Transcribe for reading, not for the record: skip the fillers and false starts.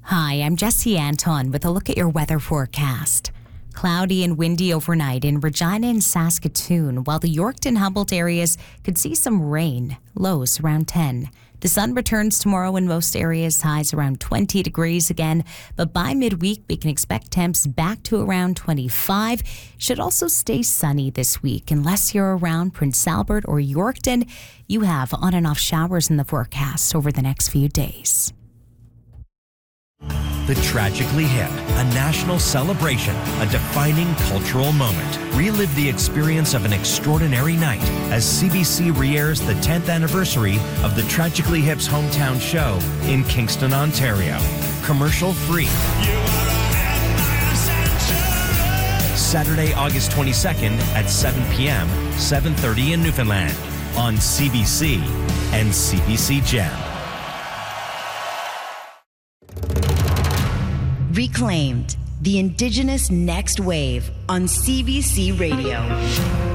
Hi, I'm Jesse Anton with a look at your weather forecast. Cloudy and windy overnight in Regina and Saskatoon, while the Yorkton Humboldt areas could see some rain, lows around 10. The sun returns tomorrow in most areas, highs around 20 degrees again, but by midweek we can expect temps back to around 25. Should also stay sunny this week unless you're around Prince Albert or Yorkton. You have on and off showers in the forecast over the next few days. The Tragically Hip, a national celebration, a defining cultural moment. Relive the experience of an extraordinary night as CBC re-airs the 10th anniversary of the Tragically Hip's hometown show in Kingston, Ontario. Commercial free. Saturday, August 22nd at 7 p.m., 7:30 in Newfoundland on CBC and CBC Gem. Reclaimed, the Indigenous Next Wave on CBC Radio.